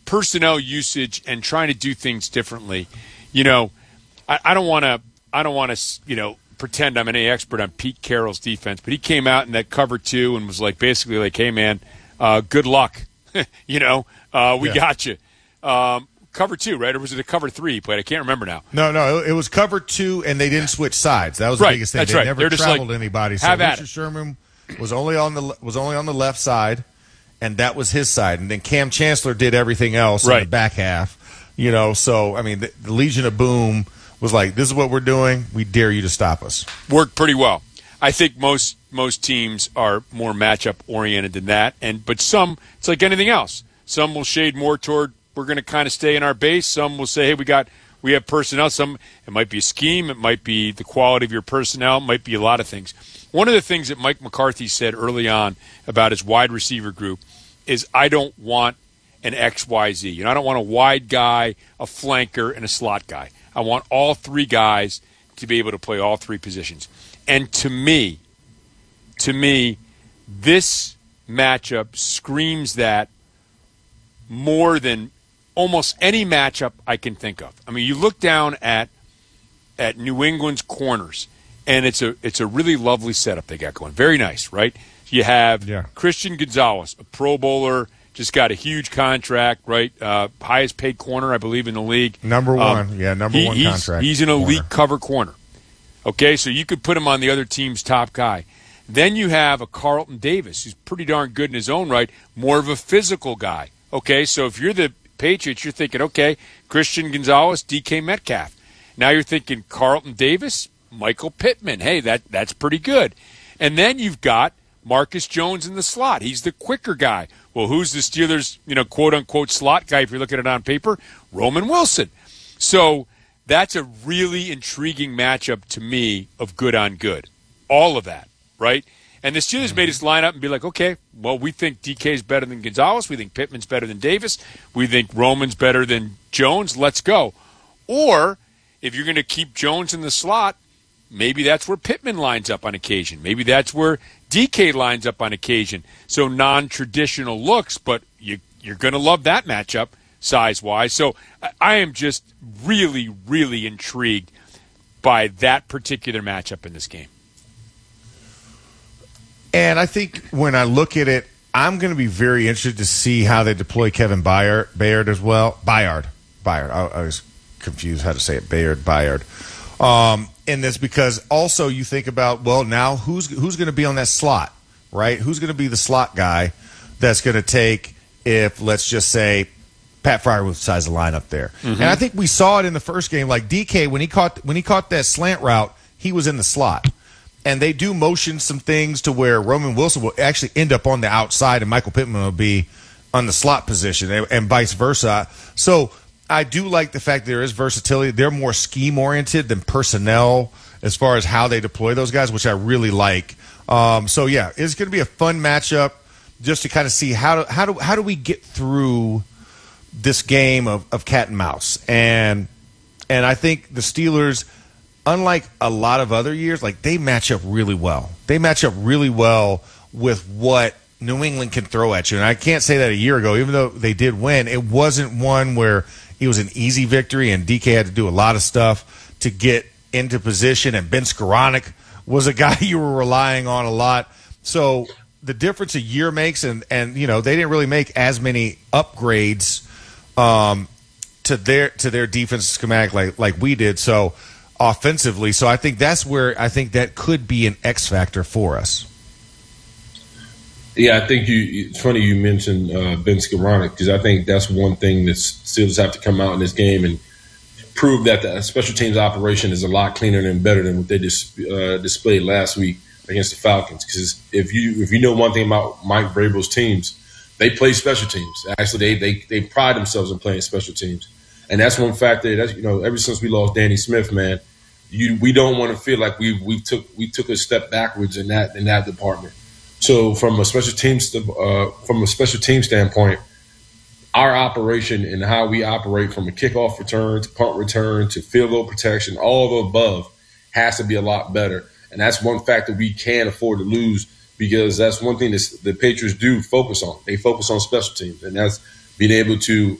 personnel usage and trying to do things differently. You know, I don't want to, you know, pretend I'm any expert on Pete Carroll's defense, but he came out in that cover 2 and was like, basically like, hey man, good luck. You know, we got you. Cover 2, right? Or was it a cover 3 he played? I can't remember now. No, it was cover 2, and they didn't switch sides. That was the biggest thing. That's they right. never traveled like, anybody. So Richard Sherman was only on the left side, and that was his side. And then Cam Chancellor did everything else in the back half. You know, so I mean, the Legion of Boom was like, "This is what we're doing. We dare you to stop us." Worked pretty well. I think most teams are more matchup oriented than that, but some, it's like anything else. Some will shade more toward we're going to kind of stay in our base. Some will say, hey, we have personnel. Some, it might be a scheme. It might be the quality of your personnel. It might be a lot of things. One of the things that Mike McCarthy said early on about his wide receiver group is I don't want an XYZ. You know, I don't want a wide guy, a flanker, and a slot guy. I want all 3 guys to be able to play all 3 positions. And to me, this matchup screams that more than almost any matchup I can think of. I mean, you look down at New England's corners, and it's a really lovely setup they got going. Very nice, right? You have Christian Gonzalez, a Pro Bowler, just got a huge contract, right? Highest paid corner, I believe, in the league. Number one contract. He's an elite cover corner. Okay, so you could put him on the other team's top guy. Then you have a Carlton Davis, who's pretty darn good in his own right, more of a physical guy. Okay, so if you're the Patriots, you're thinking, okay, Christian Gonzalez, DK Metcalf. Now you're thinking Carlton Davis, Michael Pittman. Hey, that's pretty good. And then you've got Marcus Jones in the slot. He's the quicker guy. Well, who's the Steelers', you know, quote-unquote slot guy if you're looking at it on paper? Roman Wilson. So that's a really intriguing matchup to me of good on good. All of that, right? And the Steelers made us line up and be like, okay, well, we think DK's better than Gonzalez. We think Pittman's better than Davis. We think Roman's better than Jones. Let's go. Or if you're going to keep Jones in the slot, maybe that's where Pittman lines up on occasion. Maybe that's where DK lines up on occasion. So non-traditional looks, but you're going to love that matchup size-wise. So I am just really, really intrigued by that particular matchup in this game. And I think when I look at it, I'm going to be very interested to see how they deploy Kevin Bayard as well. Bayard. I was confused how to say it. Bayard. In this, because also you think about, well, now who's going to be on that slot, right? Who's going to be the slot guy that's going to take, if let's just say Pat Freiermuth decides to line up there. Mm-hmm. And I think we saw it in the first game. Like DK, when he caught that slant route, he was in the slot. And they do motion some things to where Roman Wilson will actually end up on the outside and Michael Pittman will be on the slot position and vice versa. So I do like the fact that there is versatility. They're more scheme-oriented than personnel as far as how they deploy those guys, which I really like. So, yeah, it's going to be a fun matchup just to kind of see how do we get through this game of cat and mouse. And I think the Steelers – unlike a lot of other years, like they match up really well. They match up really well with what New England can throw at you. And I can't say that a year ago, even though they did win, it wasn't one where it was an easy victory and DK had to do a lot of stuff to get into position. And Ben Skoranek was a guy you were relying on a lot. So the difference a year makes, and you know, they didn't really make as many upgrades to their defense schematic like we did. So offensively, so I think that's where I think that could be an X factor for us. Yeah, I think it's funny you mentioned Ben Skoranek, because I think that's one thing that Steelers have to come out in this game and prove that the special teams operation is a lot cleaner and better than what they displayed last week against the Falcons. Because if you know one thing about Mike Vrabel's teams, they play special teams. Actually, they pride themselves in playing special teams. And that's one factor. That's, you know, ever since we lost Danny Smith, man, we don't want to feel like we took a step backwards in that department. So from a special team standpoint, our operation and how we operate from a kickoff return to punt return to field goal protection, all the above, has to be a lot better. And that's one factor we can't afford to lose, because that's one thing that the Patriots do focus on. They focus on special teams, and that's being able to